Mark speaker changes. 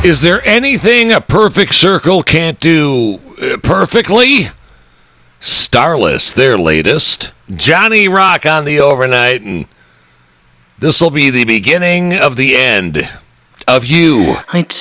Speaker 1: Is there anything a perfect circle can't do perfectly? Starless, their latest. Johnny Rock on the overnight, and this will be the beginning of the end of you.
Speaker 2: I